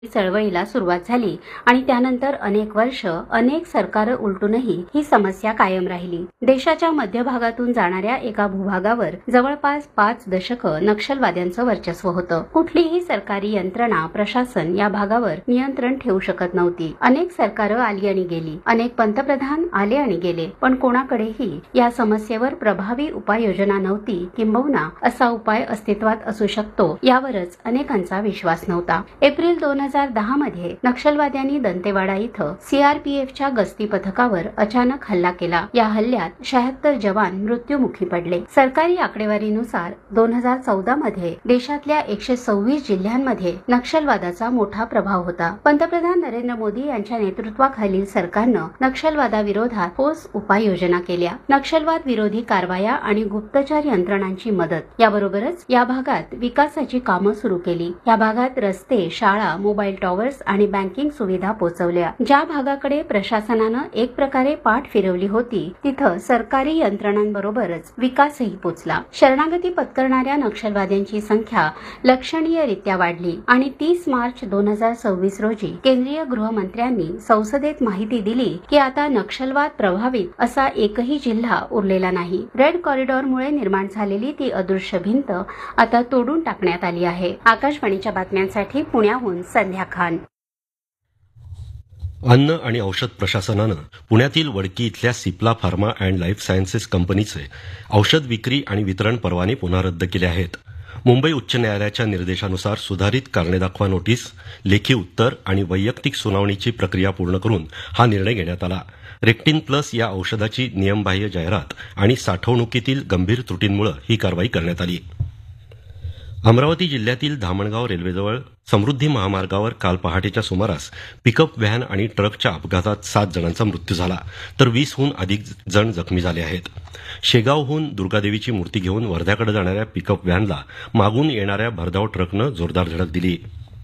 चळवळीला सुरुवात झाली आणि त्यानंतर अनेक वर्ष अनेक सरकार उलटूनही ही समस्या कायम राहिली। देशाच्या मध्य भागातून जाणाऱ्या एका भूभागावर जवळपास 5 दशकं नक्षलवाद्यांचं वर्चस्व होतं। कुठलीही सरकारी यंत्रणा प्रशासन या भागावर नियंत्रण ठेवू शकत नव्हती। अनेक सरकार आली आणि गेली, अनेक पंतप्रधान आले आणि गेले, पण कोणाकडेही या समस्येवर प्रभावी उपाययोजना नव्हती किंबहुना असा उपाय अस्तित्वात असू शकतो यावरच अनेकांचा विश्वास नव्हता। एप्रिल 2010 मध्ये नक्षलवाद्यांनी दंतेवाडा इथं सीआरपीएफच्या गस्ती पथकावर अचानक हल्ला केला। या हल्ल्यात 76 जवान मृत्युमुखी पडले। सरकारी आकडेवारीनुसार 2014 मध्ये देशातल्या 126 जिल्ह्यांमध्ये नक्षलवादाचा मोठा प्रभाव होता। पंतप्रधान नरेंद्र मोदी यांच्या नेतृत्वाखालील सरकारनं नक्षलवादाविरोधात ठोस उपाययोजना केल्या। नक्षलवाद विरोधी कारवाया आणि गुप्तचर यंत्रणांची मदत याबरोबरच या भागात विकासाची कामं सुरू केली। या भागात रस्ते, शाळा, मोबाईल टॉवर्स आणि बँकिंग सुविधा पोहोचवल्या। ज्या भागाकडे प्रशासनानं एक प्रकारे पाठ फिरवली होती तिथं सरकारी यंत्रणांबरोबरच विकासही पोचला। शरणागती पत्करणाऱ्या नक्षलवाद्यांची संख्या लक्षणीयरित्या वाढली आणि 30 मार्च 2026 रोजी केंद्रीय गृहमंत्र्यांनी संसदेत माहिती दिली की आता नक्षलवाद प्रभावित असा एकही जिल्हा उरलेला नाही। रेड कॉरिडॉरमुळे निर्माण झालेली ती अदृश्य भिंत आता तोडून टाकण्यात आली आहे। आकाशवाणीच्या बातम्यांसाठी पुण्याहून संध्या खान। अन्न आणि औषध प्रशासनानं पुण्यातील वडकी इथल्या Cipla pharma and life sciences कंपनीचे औषध विक्री आणि वितरण परवाने पुन्हा रद्द केले आहेत। मुंबई उच्च न्यायालयाच्या निर्देशानुसार सुधारित कारणे दाखवा नोटीस, लेखी उत्तर आणि वैयक्तिक सुनावणीची प्रक्रिया पूर्ण करून हा निर्णय घेण्यात आला। रेक्टिन प्लस या औषधाची नियमबाह्य जाहिरात आणि साठवणुकीतील गंभीर त्रुटींमुळे ही कारवाई करण्यात आली। अमरावती जिल्ह्यातील धामणगाव रेल्वेजवळ समृद्धी महामार्गावर काल पहाटेच्या सुमारास पिकअप व्हॅन आणि ट्रकच्या अपघातात 7 जणांचा मृत्यू झाला, तर 20हून अधिक जण जखमी झाले आहेत। शेगावहून दुर्गादेवीची मूर्ती घेऊन वर्ध्याकडे जाणाऱ्या पिकअप व्हॅनला मागून येणाऱ्या भरधाव ट्रकनं जोरदार धडक दिली।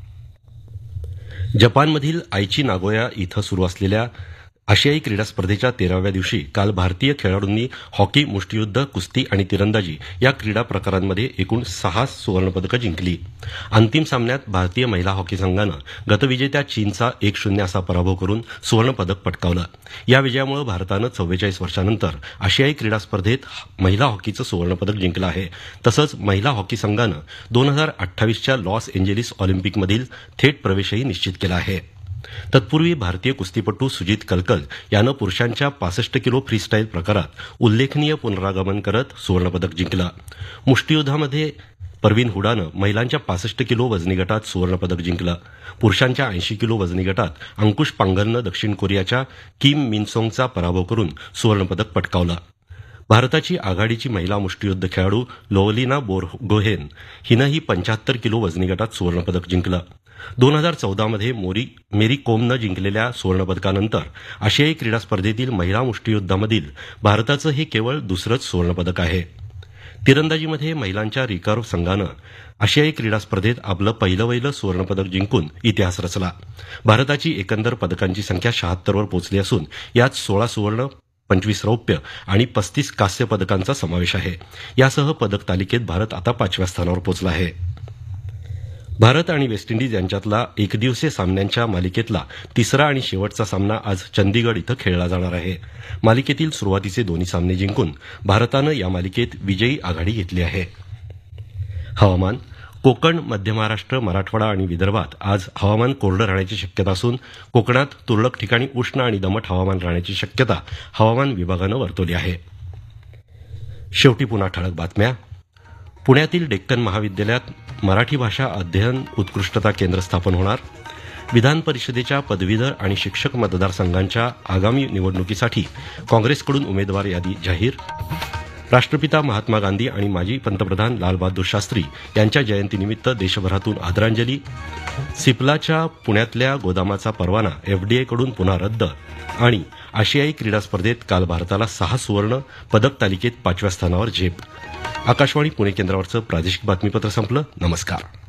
जपानमधील आयची नागोया इथं सुरू असलेल्या आशियाई क्रीडा स्पर्धेच्या 13व्या दिवशी काल भारतीय खेळाडूंनी हॉकी, मुष्टियुद्ध, कुस्ती आणि तिरंदाजी या क्रीडा प्रकारांमध्ये एकूण 6 सुवर्णपदकं जिंकली। अंतिम सामन्यात भारतीय महिला हॉकी संघानं गतविजेत्या चीनचा 1-0 असा पराभव करून सुवर्णपदक पटकावलं। या विजयामुळे भारतानं 44 वर्षांनंतर आशियाई क्रीडा स्पर्धेत महिला हॉकीचं सुवर्णपदक जिंकलं आहे। तसंच महिला हॉकी संघानं 2028च्या लॉस एंजेलिस ऑलिम्पिकमधील थेट प्रवेशही निश्चित केला आहे। तत्पूर्वी भारतीय कुस्तीपटू सुजीत कलकल यानं पुरुषांच्या 65 किलो फ्रीस्टाईल प्रकारात उल्लेखनीय पुनरागमन करत सुवर्णपदक जिंकलं। मुष्टियुद्धामध्ये परवीन हुडानं महिलांच्या 65 किलो वजनी गटात सुवर्णपदक जिंकलं। पुरुषांच्या 80 किलो वजनी गटात अंकुश पांगलनं दक्षिण कोरियाच्या किम मिनसोंगचा पराभव करून सुवर्णपदक पटकावलं। भारताची आघाडीची महिला मुष्टियुद्ध खेळाडू लोवलिना बोरगोहेन हिनंही 75 किलो वजनी गटात सुवर्णपदक जिंकलं। 2014 मध्ये मेरी कोमनं जिंकलेल्या सुवर्णपदकानंतर आशियाई क्रीडा स्पर्धेतील महिला मुष्टियुद्धामधील भारताचं हे केवळ दुसरंच सुवर्णपदक आहे। तिरंदाजीमध्ये महिलांच्या रिकर्व्ह संघानं आशियाई क्रीडा स्पर्धेत आपलं पहिलं सुवर्णपदक जिंकून इतिहास रचला। भारताची एकंदर पदकांची संख्या 76 वर पोहोचली असून यात 16 सुवर्ण, 25 रौप्य आणि 35 कांस्य पदकांचा समावेश आहे। यासह पदक तालिकेत भारत आता 5व्या स्थानावर पोहोचला आहे। भारत आणि वेस्ट इंडिज यांच्यातला एकदिवसीय सामन्यांच्या मालिकेतला तिसरा आणि शेवटचा सामना आज चंदीगड इथं खेळला जाणार आहे। मालिकेतील सुरुवातीचे दोन्ही सामने जिंकून भारतानं या मालिकेत विजयी आघाडी घेतली आहे। हवामान। कोकण, मध्य महाराष्ट्र, मराठवाडा आणि विदर्भात आज हवामान कोरडं राहण्याची शक्यता असून कोकणात तुरळक ठिकाणी उष्ण आणि दमट हवामान राहण्याची शक्यता हवामान विभागानं वर्तवली आहे। शेवटी पुन्हा ठळक बातम्या। पुण्यातील डेक्कन महाविद्यालयात मराठी भाषा अध्ययन उत्कृष्टता केंद्र स्थापन होणार। विधान परिषदेच्या पदवीधर आणि शिक्षक मतदारसंघांच्या आगामी निवडणुकीसाठी काँग्रेसकडून उमेदवार यादी जाहीर। राष्ट्रपिता महात्मा गांधी आणि माजी पंतप्रधान लालबहादूर शास्त्री यांच्या जयंतीनिमित्त देशभरातून आदरांजली। सिप्लाच्या पुण्यातल्या गोदामाचा परवाना एफडीएकडून पुन्हा रद्द आणि आशियाई क्रीडा स्पर्धेत काल भारताला 6 सुवर्ण, पदक तालिकेत 5व्या स्थानावर झेप। आकाशवाणी पुणे केंद्रावरचं प्रादेशिक बातमीपत्र संपलं। नमस्कार।